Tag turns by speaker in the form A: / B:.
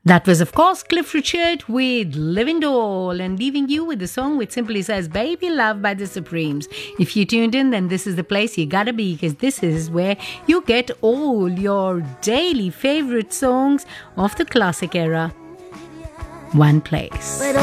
A: That was, of course, Cliff Richard with Living Doll, and leaving you with the song which simply says Baby Love by the Supremes. If you tuned in, then this is the place you gotta be, because this is where you get all your daily favorite songs of the classic era. One place.